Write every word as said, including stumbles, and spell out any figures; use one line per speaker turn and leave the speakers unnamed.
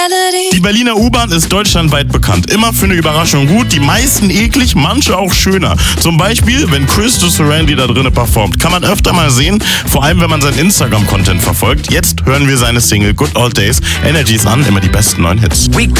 Die Berliner U-Bahn ist deutschlandweit bekannt. Immer für eine Überraschung gut, die meisten eklig, manche auch schöner. Zum Beispiel, wenn Chris Durandy da drinnen performt. Kann man öfter mal sehen, vor allem wenn man seinen Instagram-Content verfolgt. Jetzt hören wir seine Single Good Old Days. Energies an, immer die besten neuen Hits.
We